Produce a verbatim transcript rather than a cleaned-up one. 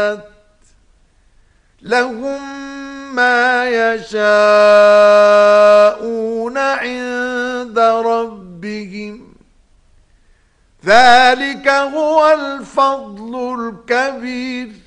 لهم ما يشاءون عند ربهم ذلك هو الفضل الكبير.